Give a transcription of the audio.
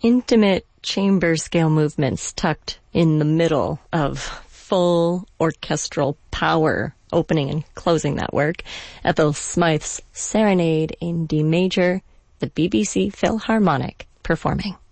intimate chamber scale movements tucked in the middle of full orchestral power, opening and closing that work. Ethel Smythe's Serenade in D major, the BBC Philharmonic performing.